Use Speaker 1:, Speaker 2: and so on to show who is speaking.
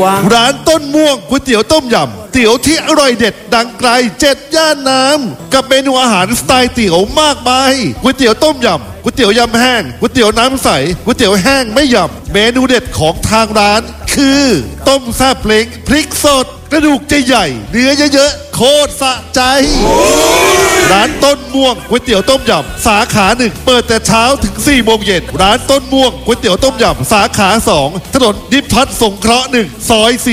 Speaker 1: วะ
Speaker 2: ร้านต้นม่วงก๋วยเตี๋ยวต้มยำเตี๋ยวที่อร่อยเด็ดดังไกล7 ย่านน้ำกับเมนูอาหารสไตล์เตี๋ยวมากมายก๋วยเตี๋ยวต้มยำก๋วยเตี๋ยวยำแห้งก๋วยเตี๋ยวน้ำใสก๋วยเตี๋ยวแห้งไม่ยำเมนูเด็ดของทางร้านคือต้มแซ่บเล้งพริกสดกระดูกใหญ่ๆเนื้อเยอะๆโคตรสะใจร้านต้นม่วงก๋วยเตี๋ยวต้มยำสาขา1เปิดแต่เช้าถึง4 โมงเย็นร้านต้นม่วงก๋วยเตี๋ยวต้มยำสาขา2ถนนนิพัฒน์สงเคราะห์1ซอย4